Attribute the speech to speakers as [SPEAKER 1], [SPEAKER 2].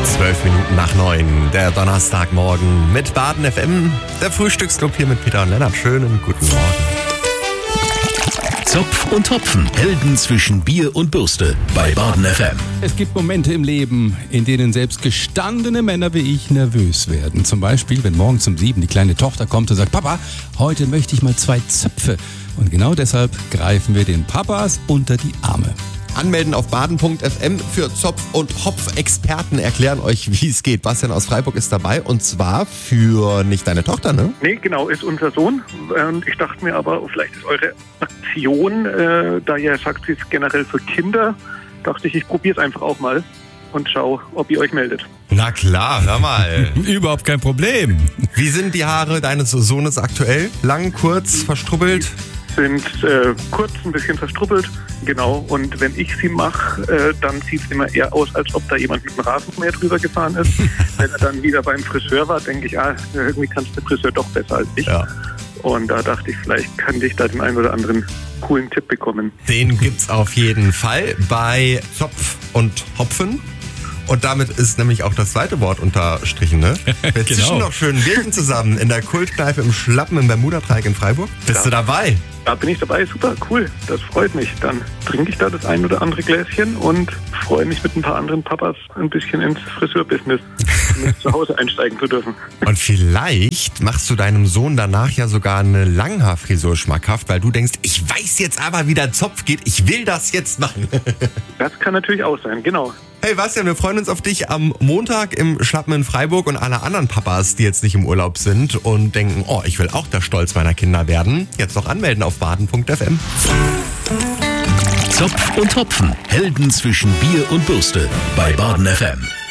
[SPEAKER 1] 8:12 der Donnerstagmorgen mit Baden FM. Der Frühstücksclub hier mit Peter und Lennart. Schönen guten Morgen.
[SPEAKER 2] Zopf und Hopfen, Helden zwischen Bier und Bürste bei Baden FM.
[SPEAKER 3] Es gibt Momente im Leben, in denen selbst gestandene Männer wie ich nervös werden. Zum Beispiel, wenn morgens um 7 die kleine Tochter kommt und sagt, Papa, heute möchte ich mal 2 Zöpfe. Und genau deshalb greifen wir den Papas unter die Arme.
[SPEAKER 1] Anmelden auf baden.fm für Zopf- und Hopf-Experten erklären euch, wie es geht. Bastian aus Freiburg ist dabei und zwar für nicht deine Tochter, ne?
[SPEAKER 4] Nee, genau, ist unser Sohn. Und ich dachte mir aber, vielleicht ist eure Aktion, da ihr sagt, sie ist generell für Kinder, dachte ich probiere es einfach auch mal und schau, ob ihr euch meldet.
[SPEAKER 1] Na klar, hör mal.
[SPEAKER 3] Überhaupt kein Problem.
[SPEAKER 1] Wie sind die Haare deines Sohnes aktuell? Lang, kurz, verstrubbelt?
[SPEAKER 4] Sind kurz, ein bisschen verstrubbelt, genau. Und wenn ich sie mache, dann sieht es immer eher aus, als ob da jemand mit dem Rasenmäher drüber gefahren ist. Wenn er dann wieder beim Friseur war, denke ich, irgendwie kannst der Friseur doch besser als ich.
[SPEAKER 1] Ja.
[SPEAKER 4] Und da dachte ich, vielleicht kann ich da den einen oder anderen coolen Tipp bekommen.
[SPEAKER 1] Den gibt's auf jeden Fall bei Zopf und Hopfen. Und damit ist nämlich auch das zweite Wort unterstrichen, ne? Wir zischen noch schön ein Bierchen zusammen in der Kultkneipe im Schlappen im Bermuda-Dreieck in Freiburg. Bist du dabei?
[SPEAKER 4] Da bin ich dabei, super, cool, das freut mich. Dann trinke ich da das ein oder andere Gläschen und freue mich mit ein paar anderen Papas ein bisschen ins Friseurbusiness zu Hause einsteigen zu dürfen.
[SPEAKER 1] Und vielleicht machst du deinem Sohn danach ja sogar eine Langhaarfrisur schmackhaft, weil du denkst, ich weiß jetzt aber, wie der Zopf geht, ich will das jetzt machen.
[SPEAKER 4] Das kann natürlich auch sein, genau.
[SPEAKER 1] Hey Bastian, wir freuen uns auf dich am Montag im Schlappen in Freiburg und alle anderen Papas, die jetzt nicht im Urlaub sind und denken, oh, ich will auch der Stolz meiner Kinder werden. Jetzt noch anmelden auf baden.fm.
[SPEAKER 2] Zopf und Hopfen, Helden zwischen Bier und Bürste bei Baden FM.